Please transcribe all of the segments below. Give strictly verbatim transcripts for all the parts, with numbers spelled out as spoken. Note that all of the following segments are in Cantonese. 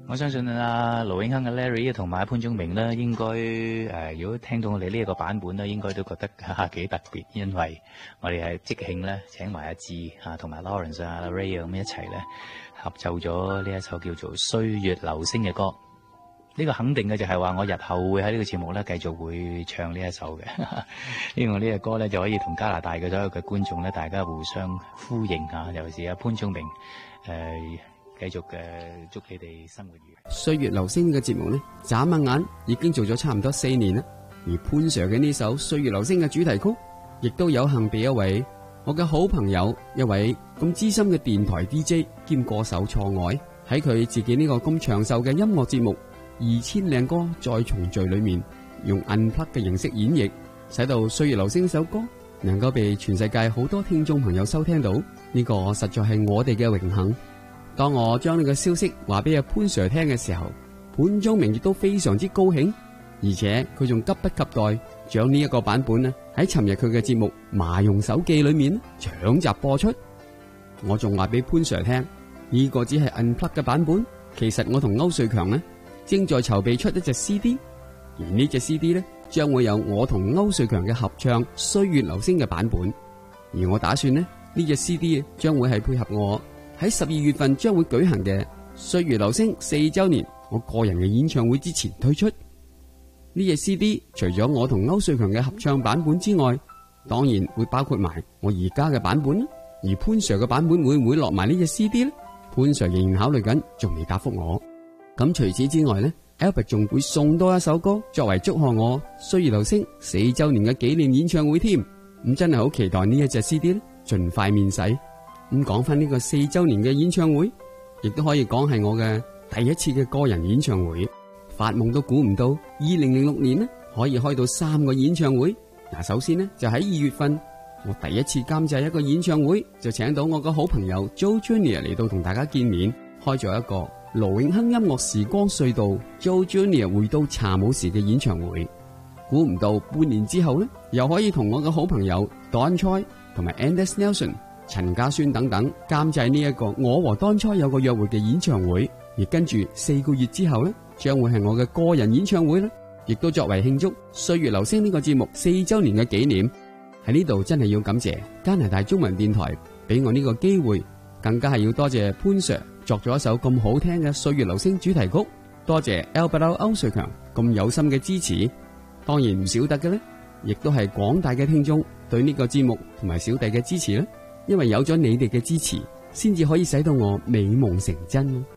我相信啊，盧永亨嘅 Larry 同埋潘宗明咧，應該誒、呃，如果聽到我哋呢一個版本咧，應該都覺得嚇幾特別，因為我哋係即興咧請埋阿志嚇同埋 Lawrence 啊、Ray 啊咁一齊咧合奏咗呢一首叫做《歲月流星》嘅歌。呢、這個肯定嘅就係話，我日後會喺呢個節目咧繼續會唱呢一首嘅，因為我呢個歌咧就可以同加拿大嘅所有嘅觀眾咧，大家互相呼應嚇，尤其是阿潘宗明誒。呃繼續嘅祝你哋生活愉快。 歲月流星嘅節目呢，眨下眼已經做咗差唔多四年啦。而潘 Sir 嘅呢首《歲月流星》嘅主題曲，亦都有幸被一位我嘅好朋友，一位咁資深嘅電台 D J 兼歌手錯愛，喺佢自己呢個咁長壽嘅音樂節目《二千靚歌再重聚》裏面，用 unplug 嘅形式演繹，使到《歲月流星》首歌能夠被全世界好多聽眾朋友收聽到。呢、這個實在係我哋嘅榮幸。當我將呢個消息話俾阿潘 Sir 聽嘅時候，潘宗明亦都非常之高興，而且佢仲急不及待將呢一個版本呢喺尋日佢嘅節目《麻用手記》裏面搶集播出。我仲話俾潘 Sir 聽，呢、這個只係 unplug 嘅版本，其實我同歐瑞強呢正在籌備出一隻 C D， 而呢隻 C D 呢將會有我同歐瑞強嘅合唱《歲月流星》嘅版本，而我打算呢呢隻 C D 將會係配合我喺十二月份將會舉行嘅《歲月流星》四周年我個人嘅演唱會之前推出。呢隻 C D 除咗我同歐瑞強嘅合唱版本之外，當然會包括埋我而家嘅版本。而潘 Sir 嘅版本會唔會落埋呢隻 C D 呢？潘 Sir 仍然考慮緊，仲未答覆我。咁除此之外呢 Albert 仲會送多一首歌作為祝賀我《歲月流星》四周年嘅紀念演唱會添。咁真係好期待呢一隻 C D 呢盡快面世。咁講翻呢個四周年嘅演唱會，亦都可以講係我嘅第一次嘅個人演唱會。發夢都估唔到，二零零六年呢可以開到三個演唱會。嗱，首先呢就喺二月份，我第一次監製一個演唱會，就請到我個好朋友 Joe Junior 嚟到同大家見面，開咗一個盧永亨音樂時光隧道 Joe Junior 回到茶舞時嘅演唱會。估唔到半年之後呢，又可以同我嘅好朋友 Don Choi 同埋 Anders Nelson、陳家孫等等監製呢一個我和當初有個約會嘅演唱會，而跟住四個月之後呢，將會係我嘅個人演唱會啦，亦都作為慶祝《歲月流星》呢個節目四周年嘅紀念。喺呢度真係要感謝加拿大中文電台俾我呢個機會，更加係要多謝潘 Sir 作咗一首咁好聽嘅《歲月流星》主題曲，多謝 Albert 歐瑞強咁有心嘅支持。當然唔少得嘅呢，亦都係廣大嘅聽眾對呢個節目同埋小弟嘅支持啦。因為有咗你哋嘅支持，先至可以使到我美夢成真。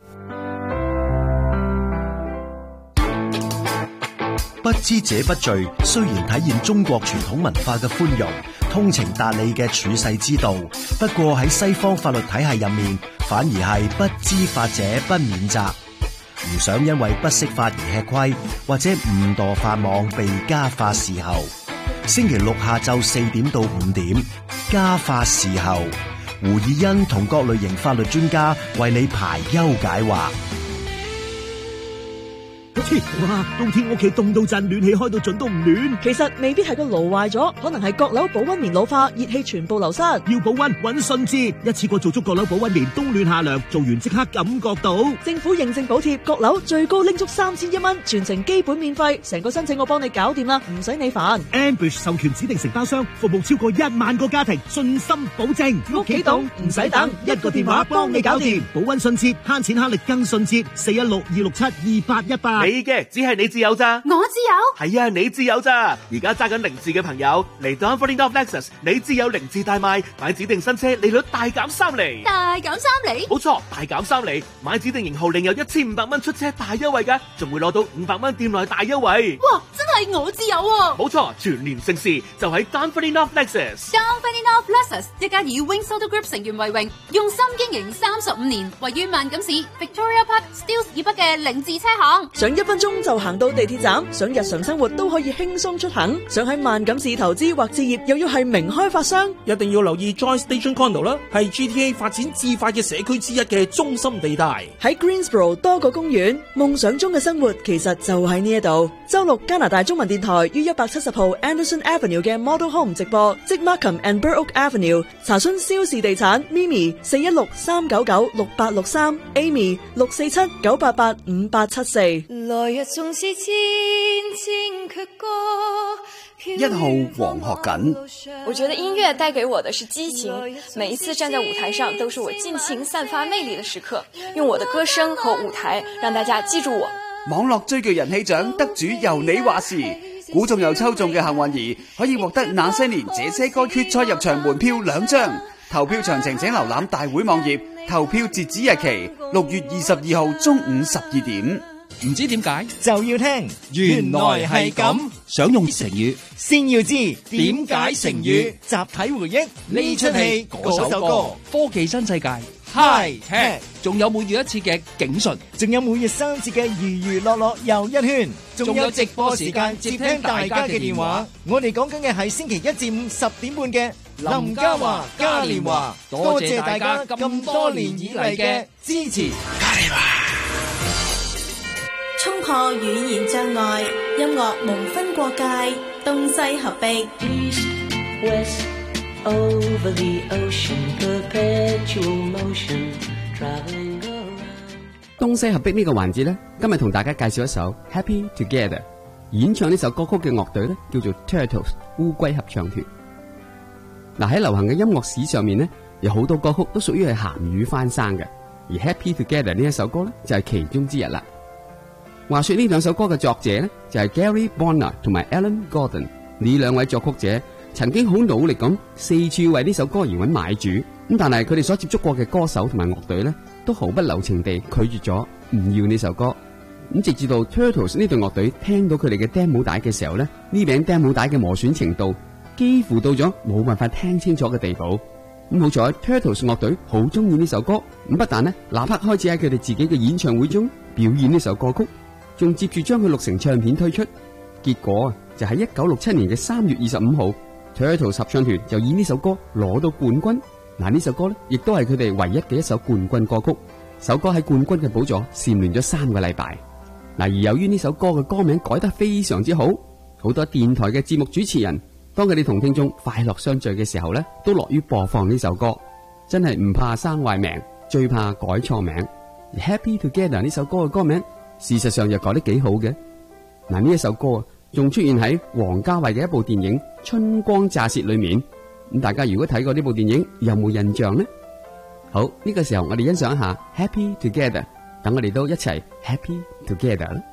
不知者不罪，雖然體現中國傳統文化嘅寬容、通情達理嘅處世之道，不過喺西方法律體系入面，反而係不知法者不免責。唔想因為不識法而吃虧，或者誤墮法網被家法伺候。星期六下晝四點到五點，家法伺候，胡以欣同各類型法律專家為你排憂解惑。 哇！冬天屋企凍到震，暖氣開到盡都唔暖。 其實未必係個爐壞咗，可能係閣樓保溫棉老化，熱氣全部流失。 要保溫搵順治，一次過做足閣樓保溫棉，冬暖夏涼，做完即刻感覺到。 政府認證補貼，閣樓最高拎足三千一蚊，全程基本免費，成個申請我幫你搞掂啦，唔使你煩。 Ambush 授權指定承包商，服務超過一萬個家庭，信心保證。 屋企凍唔使等，一個電話幫你搞掂， 保溫順治，慳錢慳力更順治。四一六二六七二八一八。 你嘅只係你自有咋？ 我自有？ 係啊，你自有咋？而家揸緊零字嘅朋友嚟到 Dunfermline of Lexus，你自有零字大賣，買指定新車利率大減三厘。 大減三厘？ 冇錯，大減三厘，買指定型號另有一千五百蚊出車大優惠㗎，仲會攞到五百蚊店內大優惠。 哇，真係我自有喎！ 冇錯，全年盛事就喺 Dunfermline of Lexus。 Dunfermline of Lexus 一家以 Wings Auto Group 成員為榮，用心經營三十五年，位於萬錦市 Victoria Park Steeles 以北嘅零字車行。 上一分鐘就行到地鐵站，想日常生活都可以輕鬆出行。想喺萬錦市投資或置業，又要係名開發商， 一定要留意 Joy Station Condo 啦，係 G T A 發展至快嘅社區之一嘅中心地帶。 喺 Greensboro 多個公園，夢想中嘅生活其實就喺呢一度。周六加拿大中中文電台於一百七十號 Anderson Avenue 嘅 Model Home 直播，即 Markham and Burrock Avenue。查詢蕭氏地產 Mimi 四一六三九九六八六三 Amy 六四七九八八五八七四。 來日縱是千千闕歌。 一號黃學錦， 我覺得音樂帶給我的是激情，每一次站在舞台上都是我盡情散發魅力的時刻，用我的歌聲和舞台讓大家記住我。 網絡最具人氣獎得主由你話事，估中又抽中嘅幸運兒可以獲得那些年這些歌決賽入場門票兩張，投票詳情請瀏覽大會網頁，投票截止日期六月二十二號中午十二點。 唔知點解就要聽， 原來係咁。 想用成語，先要知點解成語。 集體回憶呢出戲嗰首歌， 科技新世界 High Tech， 仲有每月一次嘅警訊， 仲有每月三次嘅娛娛樂樂又一圈， 仲有直播時間接聽大家嘅電話。 我哋講緊嘅係星期一至五十點半嘅林嘉華嘉年華，多謝大家咁多年以嚟嘅支持。嘉年華衝破語言障礙，音樂無分國界，東西合璧。East, West, over the ocean, perpetual motion, traveling around。 東西合璧呢個環節呢，今日同大家介紹一首 Happy Together。演唱呢首歌曲嘅樂隊呢，叫做 Turtles 烏龜合唱團。嗱，喺流行嘅音樂史上面呢，有好多歌曲都屬於係鹹魚翻生嘅，而 Happy Together 呢一首歌呢，就係其中之一啦。話說呢兩首歌嘅作者呢，就係 Gary Bonner 同埋 Alan Gordon。呢兩位作曲者曾經好努力咁四處為呢首歌而揾買主，咁但係佢哋所接觸過嘅歌手同埋樂隊呢，都毫不留情地拒絕咗唔要呢首歌。咁直至到 Turtles 呢隊樂隊聽到佢哋嘅 demo 帶嘅時候呢，呢餅 demo 帶嘅磨損程度幾乎到咗冇辦法聽清楚嘅地步。咁好彩 Turtles 樂隊好中意呢首歌，咁不但呢立刻開始喺佢哋自己嘅演唱會中表演呢首歌曲，仲接住將佢錄成唱片推出。結果就喺一九六七年嘅三月二十五號 Turtles 合唱團就以呢首歌攞到冠軍。嗱，呢首歌呢亦都係佢哋唯一嘅一首冠軍歌曲。首歌喺冠軍嘅寶座蟬聯咗三個禮拜。嗱，而由於呢首歌嘅歌名改得非常之好，好多電台嘅節目主持人當佢哋同聽眾快樂相聚嘅時候呢，都樂於播放呢首歌。真係唔怕生壞命，最怕改錯名。而 Happy Together 呢首歌嘅歌名事實上又改得幾好嘅。嗱，呢一首歌仲出現喺王家衛嘅一部電影《春光乍泄》裏面。咁大家如果睇過呢部電影，有冇印象呢？好，呢個時候我哋欣賞一下 Happy Together，等我哋都一齊 Happy Together。